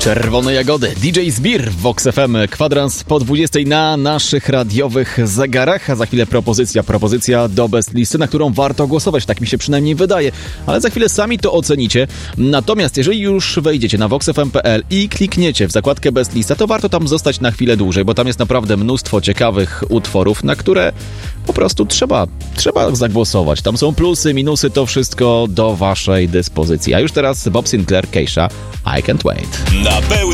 Czerwone jagody, DJ Zbir w Vox FM, kwadrans po 20 na naszych radiowych zegarach, a za chwilę propozycja do best listy, na którą warto głosować, tak mi się przynajmniej wydaje, ale za chwilę sami to ocenicie. Natomiast jeżeli już wejdziecie na voxfm.pl i klikniecie w zakładkę best lista, to warto tam zostać na chwilę dłużej, bo tam jest naprawdę mnóstwo ciekawych utworów, na które po prostu trzeba zagłosować. Tam są plusy, minusy, to wszystko do waszej dyspozycji. A już teraz Bob Sinclair, Keisha, I Can't Wait. Na pełnej